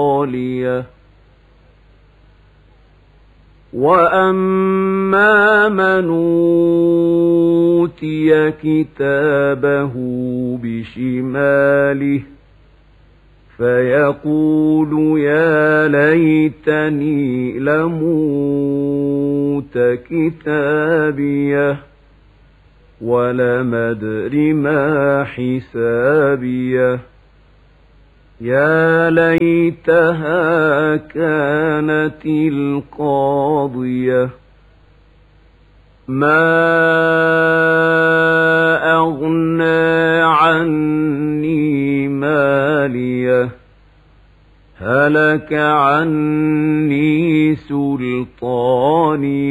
خالية وأما من أوتي كتابه بشماله فيقول يا ليتني لموت كتابيه ولم أدر ما حسابيه يا ليتها كانت القاضية ما أغنى عني ماليه هلك عني سلطانيه